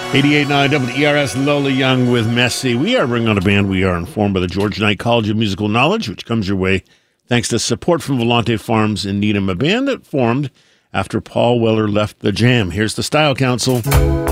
88.9 WERS, Lola Young with Messy. We are Ring on a Band. We are informed by the Georgia Knight College of Musical Knowledge, which comes your way thanks to support from Volante Farms in Needham, a band that formed after Paul Weller left the Jam. Here's the Style Council.